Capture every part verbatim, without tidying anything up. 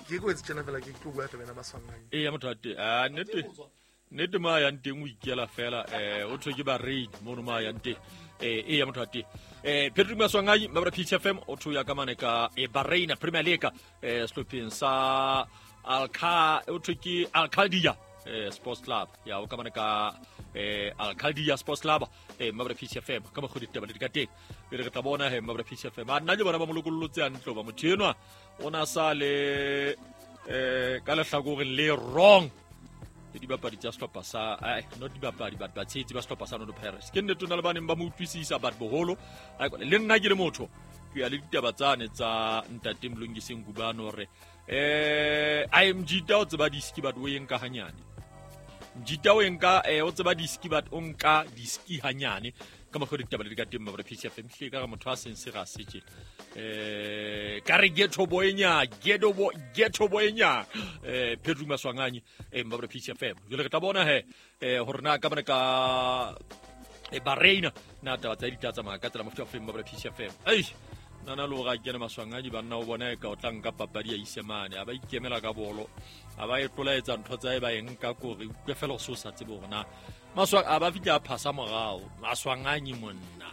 ke go tsena fela ke tlo bua taba ba swanganye e ya motho ate a nete nete ma ya nteng o ikela fela eh o tshwe ke ba rain mo no ma ya nteng eh e ya motho ate eh Patrick Maswanganyi mabra P H F M o thuya ka mane ka e Bahrain Premier League eh slopin sa Al-Kha o thwe ke Al-Khaldia eh Sports Club ya o ka mane ka eh Al-Khaldia Sports Club eh mabra P H F M ka mo go ditaba di ka teng re re tla bona he mabra P H F M a nna le bona ba molokololotse a ntlo ba motho enwa ona sa le eh ka le hlakore le wrong di bapadi tsa stoppa sa ai not di bapadi but ba tsetsi ba stoppa sa no Paris ke nne tona le baneng ba mo utlwisisa bat boholo ai le nna ke le motho ke ya le ditaba tsane tsa ntate Mlungiseng Ngubane re eh I M G ta o tseba di ski bat o yenka hanyane mjita o yenka eh o tseba di ski bat o nka di ski hanyane ka mo go ditaba le ka teng mabra P H F M hle ka motho a sense ga se tje eh ka re getho boyenya gedo bo getho boyenya eh Patrick Maswanganyi eh mabra P H F M jole re tla bona he eh horna ka bana ka e Bahrain na taba tsa ditatsa ma ka tsela mo P H F M mabra P H F M ai nana lo ga kena Maswanganyi ba nna o bona e ka o tlang ka papadi ya isemane aba ikemela ka bolo aba e tloletsa ntho tsa e ba eng ka gore ke fela go sosa tsebo rona Maswang aba fitla phasa morao Maswanganyi monna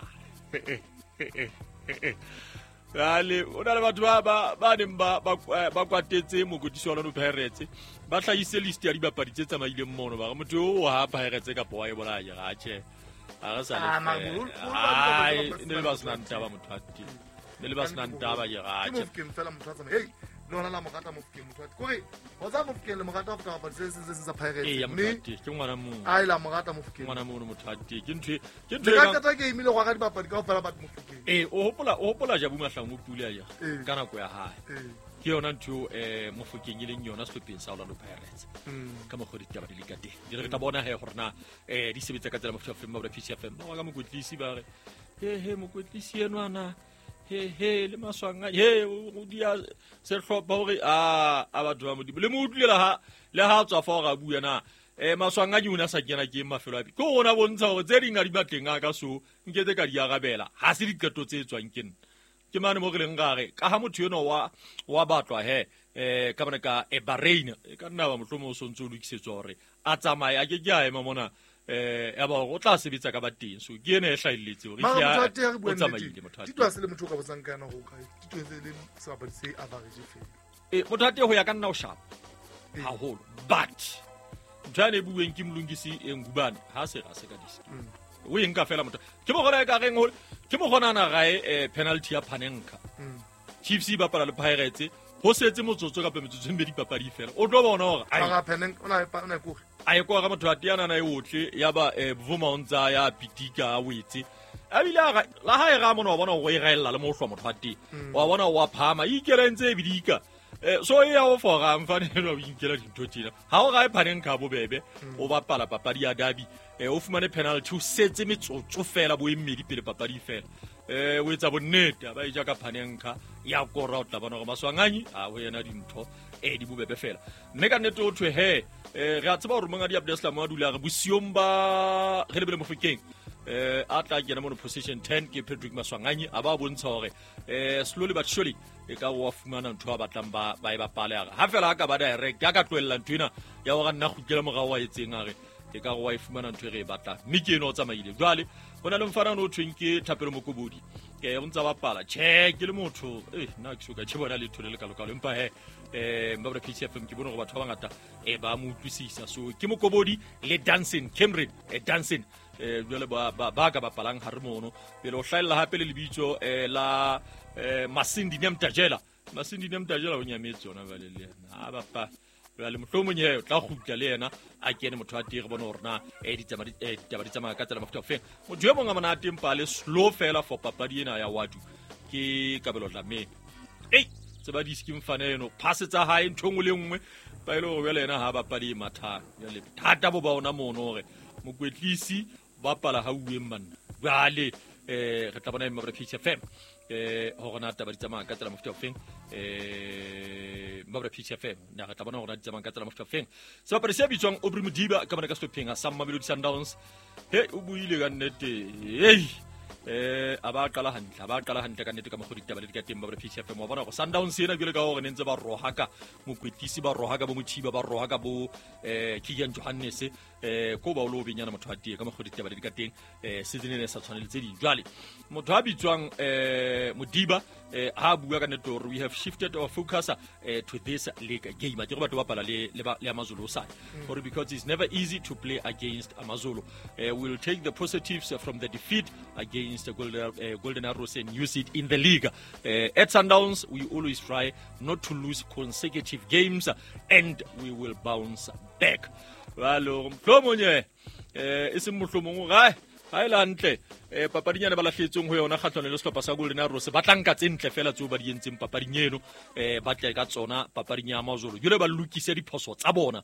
ale ona le batho ba ba ba ne ba ba kwatetse mo godisi wa lona Pirates ba tlhaise list ya dibapadi tse tsamaileng mono ba motho o ha Pirates ka boa e bola ya ga che a ga sa le ai ne le ba sna ntaba motho ati ne le ba sna ntaba ya ga che ke mfela motho a tsama hey lona la mogata mo fike motho ati kore o tsa mo fike le mogata go tla ba se se se Pirates e ya motho ati ke ngwana mo ai la mogata mo fike ngwana mo motho ati ke ntwe ke ntwe ka ka ke imile go ga dibapadi ka fela batho mo fike eh o hopola o hopola ja bumahlang o pula ya kana go ya hae eh ke yona ntho eh mo fokeng ile nyona slopeng sa Orlando Pirates ka mo go ditaba di likate di re ta bona he gorna eh di sebetsa ka tsela mo P H F M mabra P H F M ba ga mo gotlisi ba re he he mo gotlisi enwana he he le Maswanganyi he o dia se hlopa hore a a ba dwa mo di le mo utlela ha le ha tswa fa ga bua na eh Maswanganyi una sa kena ke mafelo a bi ko ona bontsha hore tse dinga di batleng a ka so nketse ka di agabela ha se diketo tse tswang ke ke mane mo releng gare ka ha motho eno wa wa batlwa he eh ka bana ka e Bahrain e ka nna ba motlomo o sontse o lokisetswa hore a tsamaye a ke ke a ema mona eh ya ba go tla sebetsa ka bateng so ke ene e hlailetse hore ke ya o tsamaile motho a ditwa se le motho ka botsang kana go ka ditwa se le sa ba se average fela eh motho a te go ya ka nna o sharp ha holo but ntane bueng ke Mlungisi Ngubane ha se ga se ka diski o enka fela motho ke mo gona ka reng hore ke mo gona na gae eh, penalty ya Panenka Chiefs ba pala le Pirates ho setse motsotso ka pemetsotso mbedi papadi fela o tlo bona hore ai ga Panenka ona ona go ai go ga motho a tiana na e otle ya ba eh, bvuma ontsa ya pitika a wetse a bile ga la ha e ga mona wa bona go e gaella le mo hlo motho a ti wa bona wa phama e ikelentse e bidika eh so e ya o foga mfanelo o inkela dintho tsena ha o ga e Panenka bo bebe o ba pala papadi ya derby eh o fumane penalty o setse metsotso fela bo emmedi pele papadi fela eh o etsa bonnete ba e ja ka Panenka ya kora o tla bona go Maswanganyi a ho yena dintho eh di bobebe fela mme ka nnete o thwe he eh re a tseba hore monga di Abdeslam wa dula re bosiong ba re lebele mo fokeng eh a tla kena mo position ten ke Patrick Maswanganyi a ba bontsha hore eh slowly but surely e ka wa fumana ntho ba batlang ba ba e bapale aga ha fela ka ba direct ya ka tloella ntwena ya go nna go kela moga wa etseng aga e ka go wa e fumana ntho re e batla mme ke eno o tsamaile jwale bona le mfana no thweng ke Thapelo Mokobodi ke o ntsa bapala che ke le motho eh nna ke suka che bona le thole le kalokalo empa he eh mabra P H F M ke bona go batho ba ngata e ba mo utlwisisa so ke Mokobodi le Dancing Cameron e Dancing eh jwale ba ba ka bapalang ha re mono pele o hlaela hape le lebitso eh la eh Masindi Nemtajela Masindi Nemtajela o nyametse ona ba le le ha bapa le mohlomongye o tla gutla le yena a kene motho a dire bona orna e ditaba e ditaba di tsama ka tsela mafutha fe motho e mongwe a mona tempa le slow fela for papadi ena ya wadu ke Kabelo Dlamini ei tseba di skim faneno pass tsa hae nthongwe le nngwe ba ile go bela yena ha bapadi matha ya le thata bo ba ona mono re mokwetlisi ba pala ha uweng manna bale eh re tla bona Mabra P H F M eh ho gona taba di tsama ka tsela mafutha fe eh Mabra P H F M na re tla bona hore di tsama ka tsela mafutha fe so pa re se bitswang Obri Modiba ka bona ka stopping a Sam Mamelodi Sundowns he o buile ka nnete hey eh aba qala hantle aba qala hantle ka nnete ka mogodi taba le ka teng ba ba P C F M wa bona go Sundowns ena jole ka go ne ntse ba rohaka mokwetisi ba rohaka bo mothiba ba rohaka bo eh Kylian Johannes eh ko ba o lo benyana motho a tie ka mogodi taba le ka teng eh season ene sa tshwanele tse di jwale motho a bitswang eh Modiba eh ha bua ka nnete we have shifted our focus eh, to this league game a ke go batho ba pala le le le Amazulu side mm. or because it's never easy to play against Amazulu uh, we'll take the positives from the defeat against the Golden, uh, Golden Arrows and use it in the league uh, at Sundowns we always try not to lose consecutive games and we will bounce back well mhlomonye eh isimhlomongo ga ha ila ntle eh papadinyana ba lahletseng ho yona kgatlhano le sehlopha sa Golden Arrows ba tlanka tsentle fela tseo ba di entseng papading eno eh ba tla ka tsona papading ya Amazulu jule ba lokise diphoso tsa bona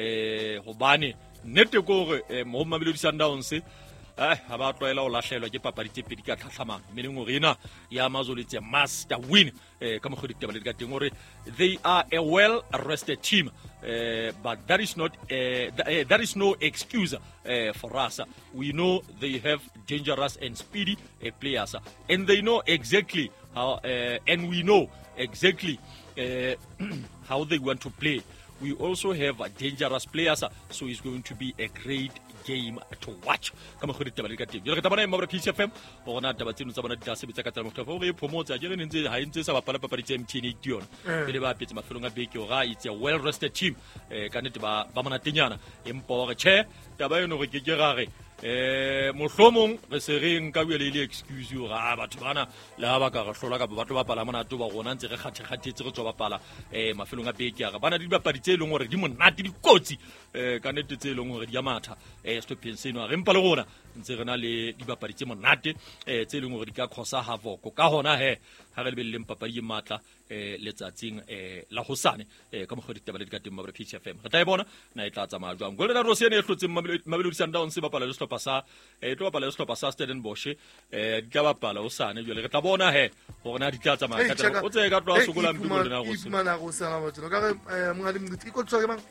eh hobane nnete ko gore eh, mo Mamelodi Sundowns eh ha ba tloela o lahlelwa ke papadi tse pedi ka tlhatlhamano meaning gore ena ya Amazulu tse master win eh ka mogodi tebale ka teng gore they are a well rested team uh, but that is not uh, th uh, that is no excuse uh, for us we know they have dangerous and speedy uh, players and they know exactly how uh, and we know exactly uh, how they want to play we also have uh, dangerous players so it's going to be a great game to watch kama khodi taba le ka teng jole ka tabana mo P C F M go na taba tseno tsa bona di tla sebetsa ka tsela motho go e phomotsa jere ne ntse ha ntse sa bapala papadi tse M T N eighty-one pele ba petse mafelong a beke o ga it's a well rested team eh ka nete ba ba mona tenyana empo re che taba eno go ke ke gare eh mohlomong re se re nka bua le ile excuse yo ga batho bana la ba ka re hlola ka batho ba pala mona to ba gona ntse re kgathe kgathetse re tswa ba pala eh mafelong a beke ga bana di bapadi tse leng gore di monate di kotsi eh ka nete tse leng gore di ya matha eh sto penseno re mpa le gona ntse re na le di bapadi tse monate eh tse leng gore di ka khosa havoko ka hona he ha re le belle mpapadi e matla eh letsatsing eh la hosane eh ka mogodi taba le ka teng ba P C F M re tla e bona na e tla tsamaya jwang Golden Arrows ene e hlotseng Mamelodi Sundowns ba pala le sehlopha sa eh tlo bapala le sehlopha sa Stellenbosch eh di ka bapala hosane jwale re tla bona he gore na di tla tsamaya ka teng o tse ka tlo sokola mbi Golden Arrows mana go sana batho ka re mongadi mngiti ko tswa ke mang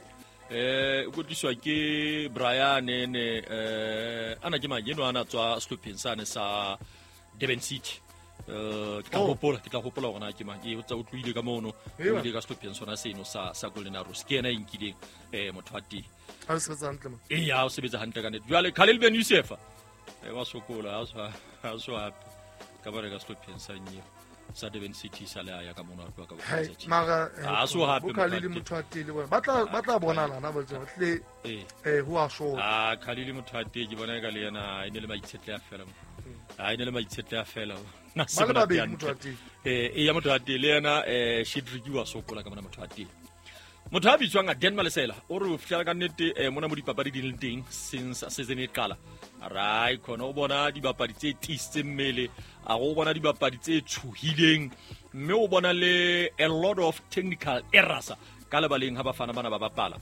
eh go tliswa ke Brian ene eh ana ke mageno ana tswa sehlopheng sane sa Durban City eh ke tla hopola ke tla hopola gona ke mang e o tsa o tluile ka mono o ile ka sehlopheng sona seno sa sa Golden Arrows ke ena inkileng eh motho wa teng ha se tsa hantle ma eh ya o sebetsa hantle ka net jwale Khalil Ben Yusuf e wa sokola ha swa ha swa ka ba re ka sehlopheng sa nyi sa Durban City sa le ya ka mona kwa ka ba tsa mara ha so hape Khalil motho wa teng ba tla ba tla bonana na ba tswa tle eh eh ho a sho ah Khalil motho wa teng ke bona ka le yana ine le maitshetle a fela ha ine le maitshetle a fela na se ba be motho wa teng eh e ya motho wa teng le yana eh Shidriki wa sokola ka mona motho wa teng motho a bitswang a Den Malesela o re o fihla ka nnete eh mona mo dipapadi di le teng since season e qala rai khona o bona dibapadi tse tisitse mmele a go bona dibapadi tse tshuhileng mme o bona le a lot of technical errors ka lebaleng ha bafana bana ba bapala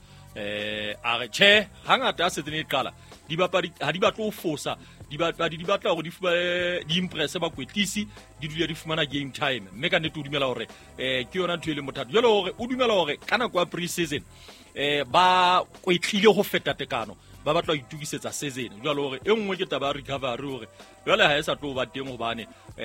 eh a re che hangata a season e qala dibapadi ha di batla o fosa dibapadi di batla go di di impress ba kwetisi di dula di fumana game time mme ka nnete o dumela hore eh ke yona ntwe le mothato jalo hore o dumela hore kana kwa pre-season eh ba kwetlile go feta tekano ba batla go itukisetsa season jalo hore e nngwe ke taba recovery hore jalo ha e sa tlo ba teng go bane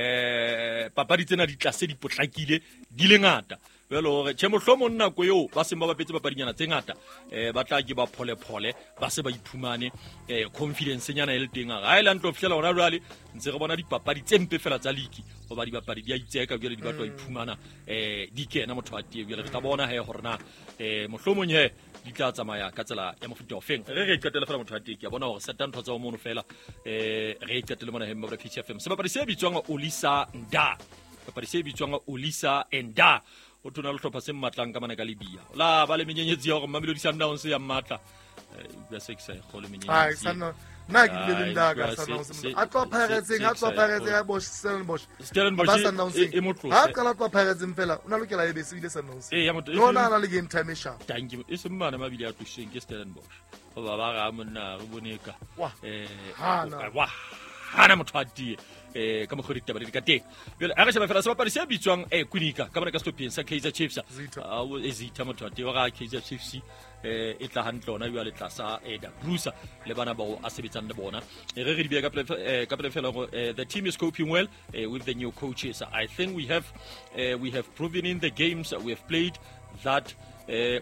eh papadi tsena di tlase di potlakile di le ngata jalo hore che mohlomo nna ko yo ba se ba bapetse papadinyana tse ngata eh ba tla ke ba phole phole ba se ba iphumane eh confidence nyana e le teng ga ile ntlo fihlela ona jwale ntse re bona dipapadi tse mpe fela tsa league go ba dipapadi di a itseka jwale di batla iphumana eh di kena motho a tie jwale re tla bona he hore na eh mohlomong he di tla tsamaya ka tsela ya mofuta ofeng re re qetela fela motho a tie ke bona hore seta ntho tsa o mono fela eh re qetela mona he mo P C F M se bapadi se bitswang Olisa Nda bapadi se bitswang Olisa Nda o tona le hlopha se mmatlang ka mana ka Libya la ba le menyenyetsi ya gore Mamelodi Sundowns ya mmatla ba se ke go le menyenyetsi ai sana na ke le nda ka Sundowns a tlo pirates a tlo pirates ya Bosch Stellenbosch Stellenbosch e motlo ha ka la tlo pirates mfela una lokela e be se ile Sundowns e ya motlo no na na le game time e sharp tangi e se mmana mabili a tsheng ke Stellenbosch go ba ba ga monna re boneka wa eh ha na wa hana motho a tie eh ka mogodi taba di ka teng bjale a re sheba fela sebapadi se bitswang eh Kunika ka bona ka stopping sa Kaizer Chiefs Zitha. a o ezitha motho a teo ga Kaizer Chiefs eh e tla hantle ona bjale tlasa eh da Bruce le bana ba a sebetsang le bona e re re di bia ka pele eh, ka pele fela go eh, the team is coping well eh, with the new coaches. I think we have uh, we have proven in the games that we have played that uh,